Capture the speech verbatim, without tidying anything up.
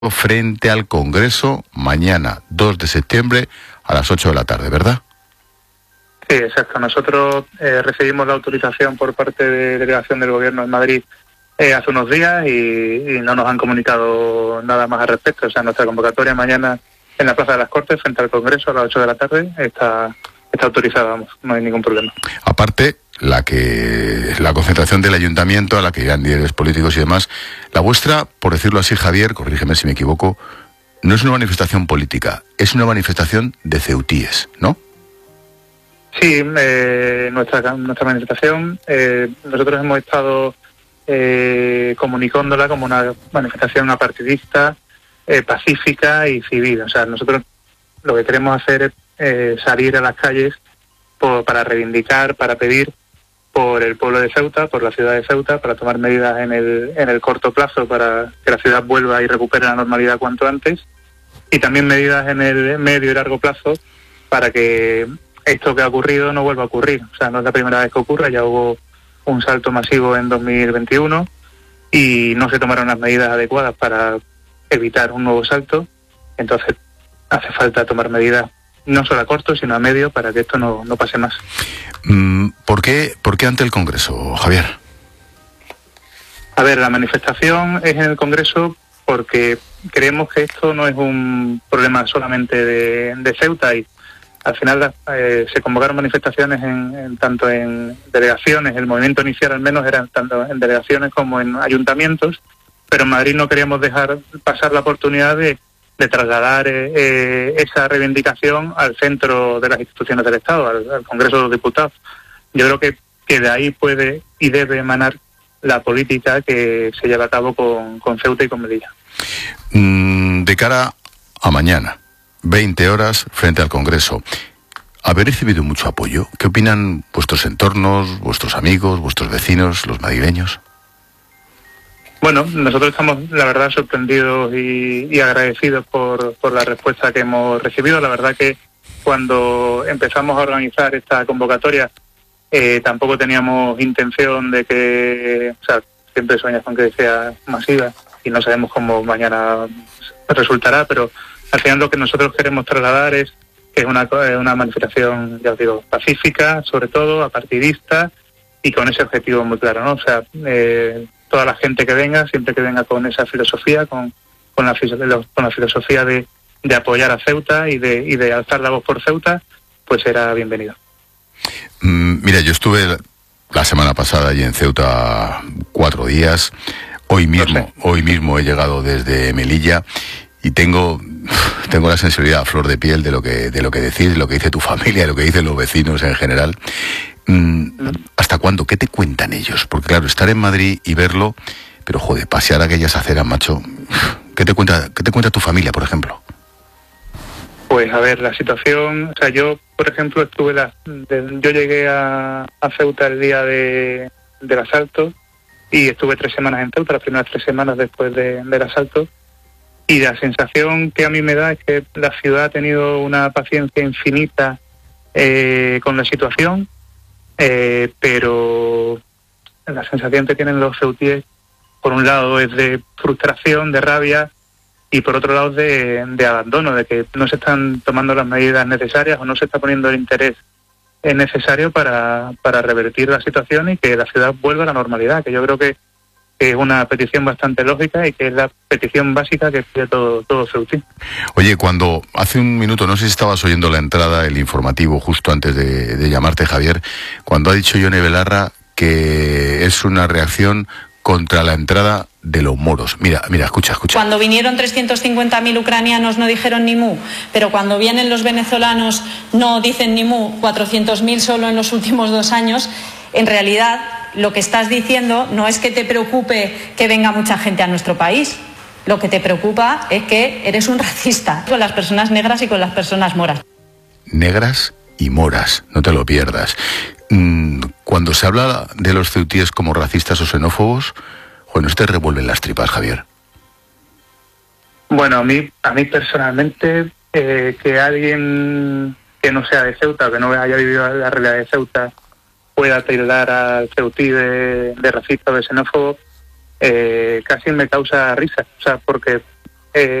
frente al Congreso mañana, dos de septiembre, a las ocho de la tarde, ¿verdad? Sí, exacto. Nosotros eh, recibimos la autorización por parte de delegación del Gobierno en Madrid eh, hace unos días y, y no nos han comunicado nada más al respecto. O sea, nuestra convocatoria mañana en la Plaza de las Cortes, frente al Congreso, a las ocho de la tarde, está, está autorizada, vamos, no hay ningún problema. Aparte, la que la concentración del ayuntamiento, a la que irán líderes políticos y demás, la vuestra, por decirlo así, Javier, corrígeme si me equivoco, no es una manifestación política, es una manifestación de ceutíes, ¿no? Sí, eh, nuestra nuestra manifestación, eh, nosotros hemos estado eh, comunicándola como una manifestación apartidista, eh, pacífica y civil. O sea, nosotros lo que queremos hacer es eh, salir a las calles por, para reivindicar, para pedir por el pueblo de Ceuta, por la ciudad de Ceuta, para tomar medidas en el en el corto plazo para que la ciudad vuelva y recupere la normalidad cuanto antes, y también medidas en el medio y largo plazo para que esto que ha ocurrido no vuelva a ocurrir. O sea, no es la primera vez que ocurre, ya hubo un salto masivo en dos mil veintiuno y no se tomaron las medidas adecuadas para evitar un nuevo salto. Entonces hace falta tomar medidas no solo a corto, sino a medio, para que esto no, no pase más. ¿Por qué, ¿Por qué ante el Congreso, Javier? A ver, la manifestación es en el Congreso porque creemos que esto no es un problema solamente de, de Ceuta, y al final eh, se convocaron manifestaciones en, en tanto en delegaciones, el movimiento inicial al menos era tanto en delegaciones como en ayuntamientos, pero en Madrid no queríamos dejar pasar la oportunidad de, de trasladar eh, eh, esa reivindicación al centro de las instituciones del Estado, al, al Congreso de los Diputados. Yo creo que, que de ahí puede y debe emanar la política que se lleva a cabo con, con Ceuta y con Melilla. Mm, de cara a mañana, veinte horas frente al Congreso, ¿habéis recibido mucho apoyo? ¿Qué opinan vuestros entornos, vuestros amigos, vuestros vecinos, los madrileños? Bueno, nosotros estamos, la verdad, sorprendidos y, y agradecidos por, por la respuesta que hemos recibido. La verdad que cuando empezamos a organizar esta convocatoria eh, tampoco teníamos intención de que, o sea, siempre sueñas con que sea masiva y no sabemos cómo mañana resultará, pero al final lo que nosotros queremos trasladar es que es una, una manifestación, ya os digo, pacífica, sobre todo, apartidista, y con ese objetivo muy claro, ¿no? O sea, eh, toda la gente que venga, siempre que venga con esa filosofía, con, con, la, con la filosofía de, de apoyar a Ceuta y de, y de alzar la voz por Ceuta, pues será bienvenido. Mm, mira, yo estuve la semana pasada allí en Ceuta cuatro días. Hoy mismo, hoy mismo he llegado desde Melilla y tengo, tengo la sensibilidad a flor de piel de lo que, de lo que decís, de lo que dice tu familia, de lo que dicen los vecinos en general. ¿Hasta cuándo? ¿Qué te cuentan ellos? Porque claro, estar en Madrid y verlo, pero joder, pasear aquellas aceras, macho, ¿qué te cuenta, qué te cuenta tu familia, por ejemplo? Pues a ver, la situación, o sea, yo, por ejemplo, estuve, la, de, yo llegué a, a Ceuta el día de, del asalto y estuve tres semanas en Ceuta, las primeras tres semanas después de, del asalto, y la sensación que a mí me da es que la ciudad ha tenido una paciencia infinita eh, con la situación. Eh, pero la sensación que tienen los ceutíes, por un lado, es de frustración, de rabia, y por otro lado de, de abandono, de que no se están tomando las medidas necesarias o no se está poniendo el interés necesario para, para revertir la situación y que la ciudad vuelva a la normalidad, que yo creo que, que es una petición bastante lógica y que es la petición básica que pide todo, todo ceutí. Oye, cuando hace un minuto, no sé si estabas oyendo la entrada, el informativo, justo antes de, de llamarte, Javier, cuando ha dicho Yone Belarra que es una reacción contra la entrada de los moros. Mira, mira, escucha, escucha. Cuando vinieron trescientos cincuenta mil ucranianos no dijeron ni mu, pero cuando vienen los venezolanos no dicen ni mu, cuatrocientos mil solo en los últimos dos años, en realidad lo que estás diciendo no es que te preocupe que venga mucha gente a nuestro país. Lo que te preocupa es que eres un racista con las personas negras y con las personas moras. Negras y moras, no te lo pierdas. Cuando se habla de los ceutíes como racistas o xenófobos, bueno, te revuelven las tripas, Javier. Bueno, a mí, a mí personalmente, eh, que alguien que no sea de Ceuta, que no haya vivido la realidad de Ceuta, pueda tildar al ceutí de, de racista o de xenófobo, eh, casi me causa risa, o sea, porque eh,